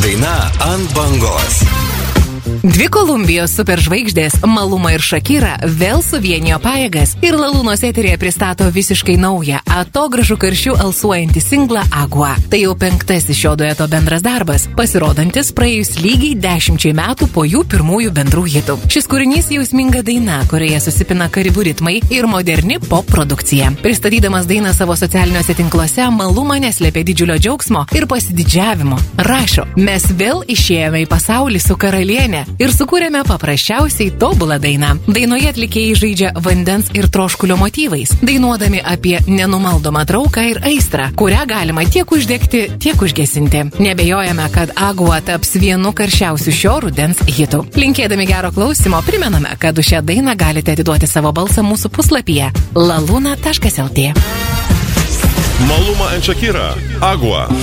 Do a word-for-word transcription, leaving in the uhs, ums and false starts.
Daina ant bangos. Dvi Kolumbijos superžvaigždės Maluma ir Shakira vėl suvienijo pajėgas ir Lalūnos eterėje pristato visiškai naują, atogražų karščių alsuojantį singlą Agua. Tai jau penktasis šio dueto bendras darbas, pasirodantis praėjus lygiai dešimčiai metų po jų pirmųjų bendrų hitų. Šis kūrinys jausminga daina, kurioje susipina karibų ritmai ir moderni pop produkcija. Pristatydamas dainą savo socialiniuose tinkluose, Maluma neslėpė didžiulio džiaugsmo ir pasididžiavimo. Rašo: mes vėl išėjome į pasaulį su karalienė ir sukūrėme paprasčiausiai tobulą dainą. Dainoje atlikėjai žaidžia vandens ir troškulio motyvais, dainuodami apie nenumaldomą trauką ir aistrą, kurią galima tiek uždegti, tiek užgesinti. Nebejojame, kad Agua taps vienu karščiausių šio rudens hitų. Linkėdami gero klausimo, primename, kad už šią dainą galite atiduoti savo balsą mūsų puslapyje laluna taškas lt. Maluma and Shakira, Agua.